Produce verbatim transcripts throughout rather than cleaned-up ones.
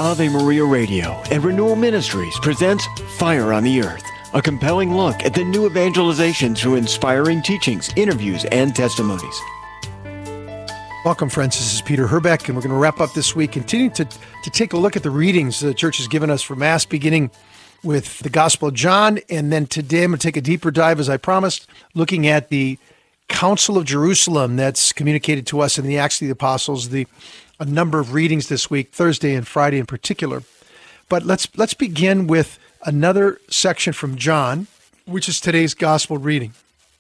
Ave Maria Radio and Renewal Ministries presents Fire on the Earth, a compelling look at the new evangelization through inspiring teachings, interviews, and testimonies. Welcome, friends. This is Peter Herbeck, and we're going to wrap up this week, continuing to, to take a look at the readings the church has given us for Mass, beginning with the Gospel of John, and then today I'm going to take a deeper dive, as I promised, looking at the Council of Jerusalem that's communicated to us in the Acts of the Apostles, the a number of readings this week, Thursday and Friday in particular. But let's let's begin with another section from John, which is today's Gospel reading.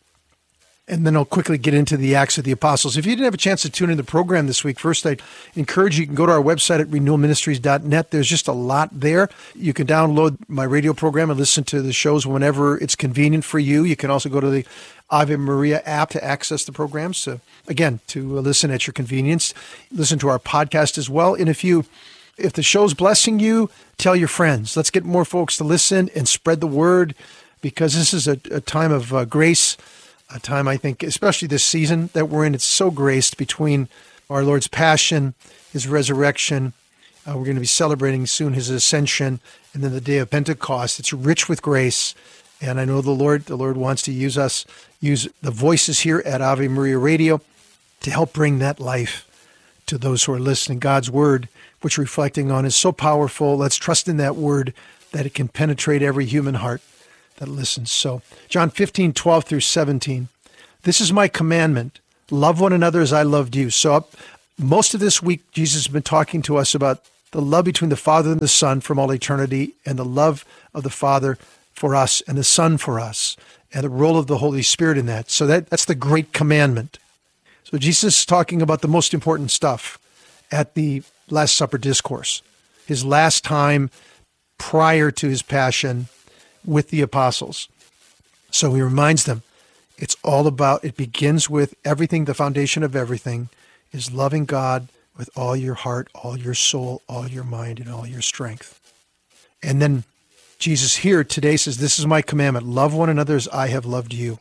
And then I'll quickly get into the Acts of the Apostles. If you didn't have a chance to tune in the program this week, first I'd encourage you, you can go to our website at renewal ministries dot net. There's just a lot there. You can download my radio program and listen to the shows whenever it's convenient for you. You can also go to the Ave Maria app to access the programs. So again, to listen at your convenience. Listen to our podcast as well. And if you, if the show's blessing you, tell your friends. Let's get more folks to listen and spread the word, because this is a, a time of uh, grace. A time, I think, especially this season that we're in, it's so graced between our Lord's passion, his resurrection. Uh, we're going to be celebrating soon his ascension, and then the day of Pentecost. It's rich with grace, and I know the Lord, the Lord wants to use us, use the voices here at Ave Maria Radio to help bring that life to those who are listening. God's word, which we're reflecting on, is so powerful. Let's trust in that word that it can penetrate every human heart that listens. So John fifteen, twelve through seventeen. This is my commandment. Love one another as I loved you. So up, most of this week, Jesus has been talking to us about the love between the Father and the Son from all eternity, and the love of the Father for us and the Son for us, and the role of the Holy Spirit in that. So that, that's the great commandment. So Jesus is talking about the most important stuff at the Last Supper discourse, his last time prior to his passion with the apostles. So he reminds them, it's all about, it begins with everything, the foundation of everything is loving God with all your heart, all your soul, all your mind, and all your strength. And then Jesus here today says, this is my commandment, love one another as I have loved you.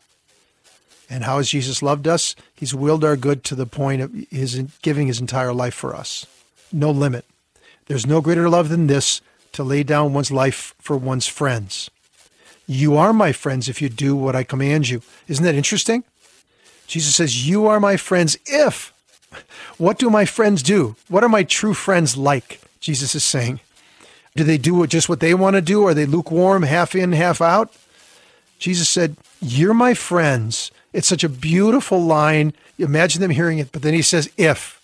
And how has Jesus loved us? He's willed our good to the point of his giving his entire life for us. No limit. There's no greater love than this, to lay down one's life for one's friends. You are my friends if you do what I command you. Isn't that interesting? Jesus says, you are my friends if. What do my friends do? What are my true friends like? Jesus is saying. Do they do just what they want to do? Are they lukewarm, half in, half out? Jesus said, you're my friends. It's such a beautiful line. You imagine them hearing it, but then he says, if.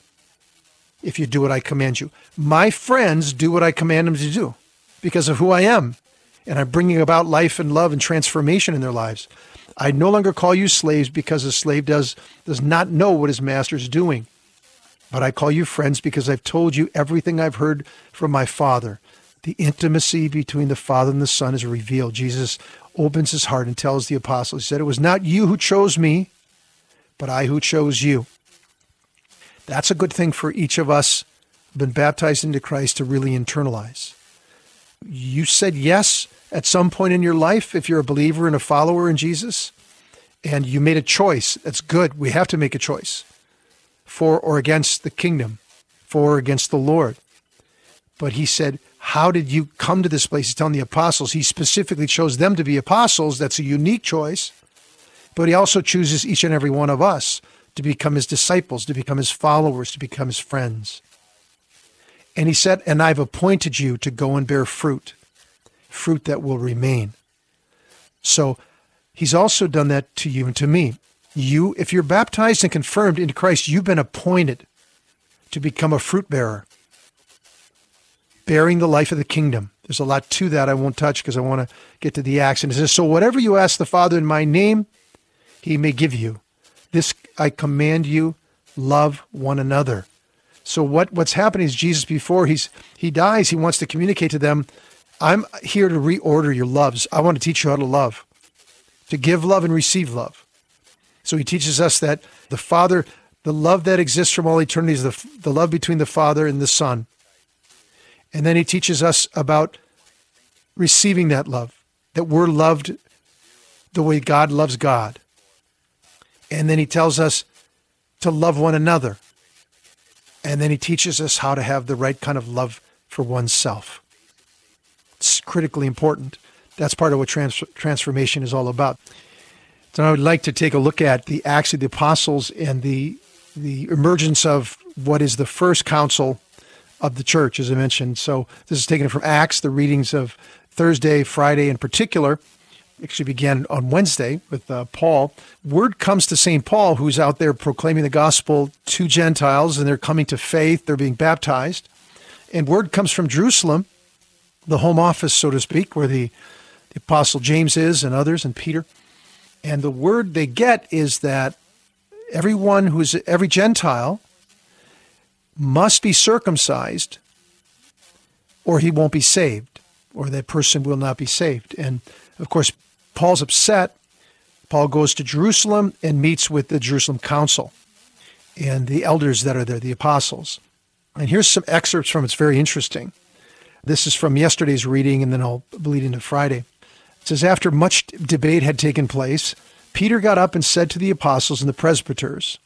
If you do what I command you. My friends do what I command them to do because of who I am. And I'm bringing about life and love and transformation in their lives. I no longer call you slaves because a slave does, does not know what his master is doing. But I call you friends because I've told you everything I've heard from my Father. The intimacy between the Father and the Son is revealed. Jesus opens his heart and tells the apostles, he said, it was not you who chose me, but I who chose you. That's a good thing for each of us who've been baptized into Christ to really internalize. You said yes at some point in your life, if you're a believer and a follower in Jesus, and you made a choice. That's good. We have to make a choice for or against the kingdom, for or against the Lord. But he said, how did you come to this place? He's telling the apostles. He specifically chose them to be apostles. That's a unique choice. But he also chooses each and every one of us to become his disciples, to become his followers, to become his friends. And he said, and I've appointed you to go and bear fruit, fruit that will remain. So he's also done that to you and to me. You, if you're baptized and confirmed into Christ, you've been appointed to become a fruit bearer, bearing the life of the kingdom. There's a lot to that I won't touch because I want to get to the Acts. And it says, so whatever you ask the Father in my name, he may give you. This I command you, love one another. So what, what's happening is Jesus, before he's he dies, he wants to communicate to them, I'm here to reorder your loves. I want to teach you how to love, to give love and receive love. So he teaches us that the Father, the love that exists from all eternity is the, the love between the Father and the Son. And then he teaches us about receiving that love, that we're loved the way God loves God. And then he tells us to love one another. And then he teaches us how to have the right kind of love for oneself. It's critically important. That's part of what trans- transformation is all about. So I would like to take a look at the Acts of the Apostles and the the emergence of what is the first council of the church, as I mentioned. So this is taken from Acts, the readings of Thursday, Friday in particular. Actually began on Wednesday with uh, Paul. Word comes to Saint Paul, who's out there proclaiming the gospel to Gentiles, and they're coming to faith, they're being baptized. And word comes from Jerusalem, the home office, so to speak, where the, the Apostle James is and others, and Peter. And the word they get is that everyone who's, every Gentile must be circumcised or he won't be saved, or that person will not be saved. And of course, Paul's upset. Paul goes to Jerusalem and meets with the Jerusalem council and the elders that are there, the apostles. And here's some excerpts from it. It's very interesting. This is from yesterday's reading, and then I'll bleed into Friday. It says, after much debate had taken place, Peter got up and said to the apostles and the presbyters,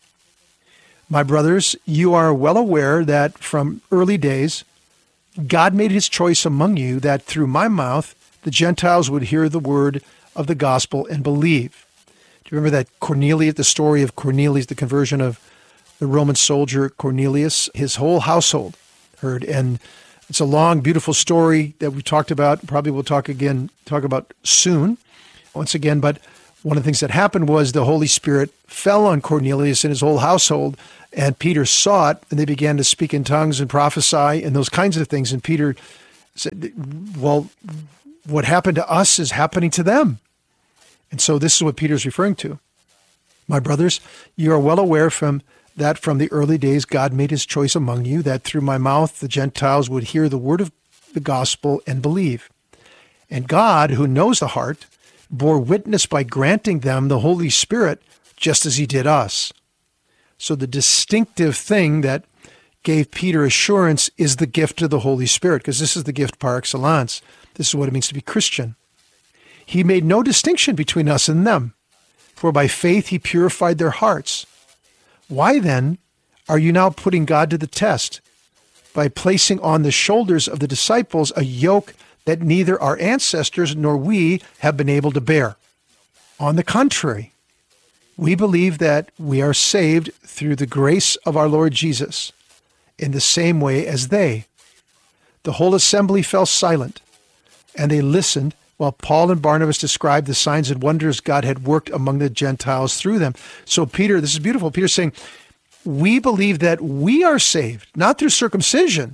my brothers, you are well aware that from early days, God made his choice among you that through my mouth, the Gentiles would hear the word of the gospel and believe. Do you remember that Cornelius, the story of Cornelius, the conversion of the Roman soldier Cornelius? His whole household heard, and it's a long, beautiful story that we talked about. Probably we'll talk again, talk about soon, once again. But one of the things that happened was the Holy Spirit fell on Cornelius and his whole household, and Peter saw it, and they began to speak in tongues and prophesy and those kinds of things. And Peter said, well, what happened to us is happening to them. And so this is what Peter's referring to. My brothers, you are well aware from that from the early days God made his choice among you, that through my mouth the Gentiles would hear the word of the gospel and believe. And God, who knows the heart, bore witness by granting them the Holy Spirit, just as he did us. So the distinctive thing that gave Peter assurance is the gift of the Holy Spirit, because this is the gift par excellence. This is what it means to be Christian. He made no distinction between us and them, for by faith he purified their hearts. Why then are you now putting God to the test by placing on the shoulders of the disciples a yoke that neither our ancestors nor we have been able to bear? On the contrary, we believe that we are saved through the grace of our Lord Jesus in the same way as they. The whole assembly fell silent, and they listened while Paul and Barnabas described the signs and wonders God had worked among the Gentiles through them. So Peter, this is beautiful, Peter's saying, we believe that we are saved, not through circumcision,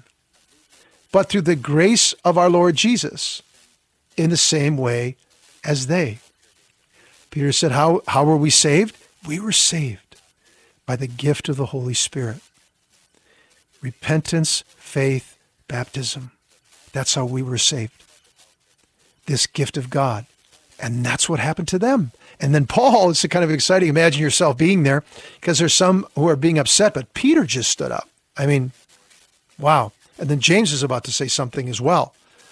but through the grace of our Lord Jesus in the same way as they. Peter said, how, how were we saved? We were saved by the gift of the Holy Spirit. Repentance, faith, baptism. That's how we were saved. This gift of God. And that's what happened to them. And then Paul, it's kind of exciting. Imagine yourself being there, because there's some who are being upset, but Peter just stood up. I mean, wow. And then James is about to say something as well.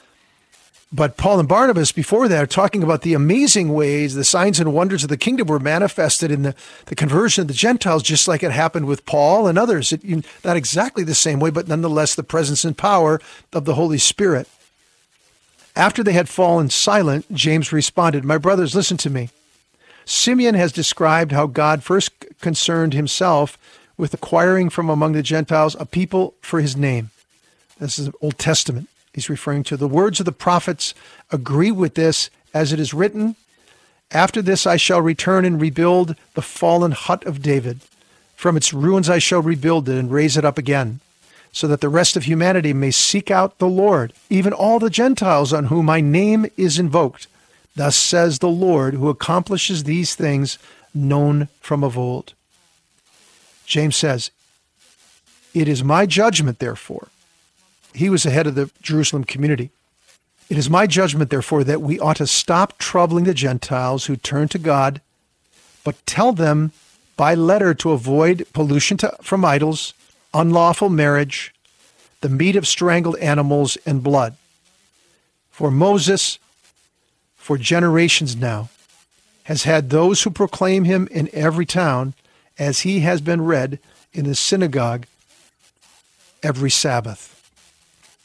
But Paul and Barnabas, before that, are talking about the amazing ways the signs and wonders of the kingdom were manifested in the, the conversion of the Gentiles, just like it happened with Paul and others. It, not exactly the same way, but nonetheless the presence and power of the Holy Spirit. After they had fallen silent, James responded, my brothers, listen to me. Simeon has described how God first concerned himself with acquiring from among the Gentiles a people for his name. This is the Old Testament. He's referring to the words of the prophets agree with this, as it is written, after this I shall return and rebuild the fallen hut of David. From its ruins I shall rebuild it and raise it up again, so that the rest of humanity may seek out the Lord, even all the Gentiles on whom my name is invoked. Thus says the Lord, who accomplishes these things known from of old. James says, it is my judgment, therefore. He was the head of the Jerusalem community. It is my judgment, therefore, that we ought to stop troubling the Gentiles who turn to God, but tell them by letter to avoid pollution to, from idols, unlawful marriage, the meat of strangled animals, and blood. For Moses, for generations now, has had those who proclaim him in every town, as he has been read in the synagogue every Sabbath.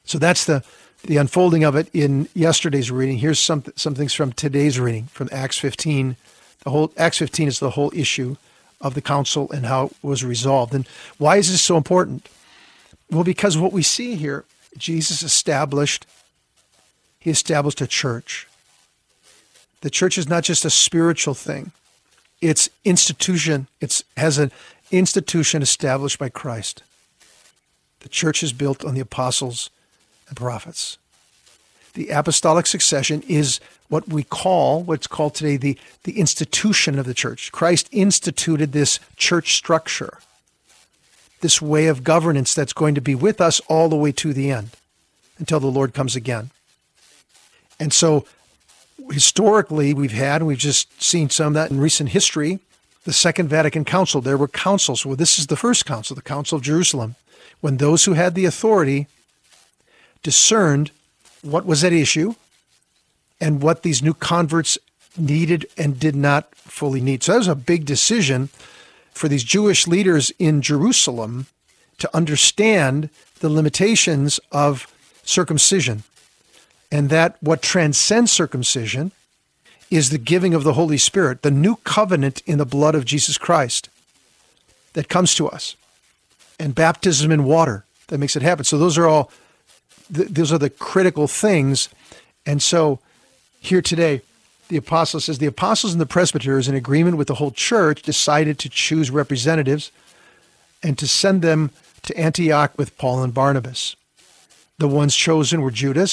So that's the, the unfolding of it in yesterday's reading. Here's some, some things from today's reading, from Acts fifteen. The whole Acts fifteen is the whole issue of the council and how it was resolved. And why is this so important? Well, because what we see here, Jesus established, he established a church. The church is not just a spiritual thing. It's institution. It has an institution established by Christ. The church is built on the apostles and prophets. The apostolic succession is what we call, what's called today the, the institution of the church. Christ instituted this church structure, this way of governance that's going to be with us all the way to the end, until the Lord comes again. And so historically we've had, and we've just seen some of that in recent history, the Second Vatican Council. There were councils. Well, this is the first council, the Council of Jerusalem, when those who had the authority discerned what was at issue and what these new converts needed and did not fully need. So that was a big decision for these Jewish leaders in Jerusalem to understand the limitations of circumcision, and that what transcends circumcision is the giving of the Holy Spirit, the new covenant in the blood of Jesus Christ that comes to us, and baptism in water that makes it happen. So those are all, th- those are the critical things. And so here today, the apostle says, the apostles and the presbyters, in agreement with the whole church, decided to choose representatives and to send them to Antioch with Paul and Barnabas. The ones chosen were Judas,